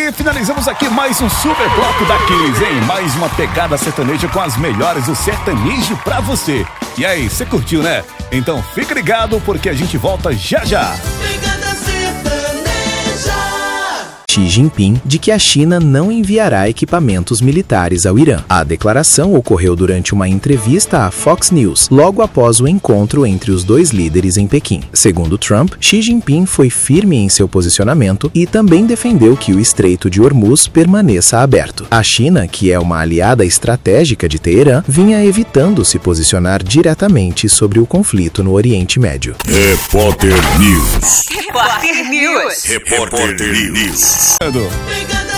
E finalizamos aqui mais um super bloco da Kiss, hein? Mais uma pegada sertaneja com as melhores do sertanejo pra você. E aí, você curtiu, né? Então fique ligado porque a gente volta já já. Xi Jinping de que a China não enviará equipamentos militares ao Irã. A declaração ocorreu durante uma entrevista à Fox News, logo após o encontro entre os dois líderes em Pequim. Segundo Trump, Xi Jinping foi firme em seu posicionamento e também defendeu que o Estreito de Hormuz permaneça aberto. A China, que é uma aliada estratégica de Teherã, vinha evitando se posicionar diretamente sobre o conflito no Oriente Médio. Repórter News. Repórter News. Repórter News.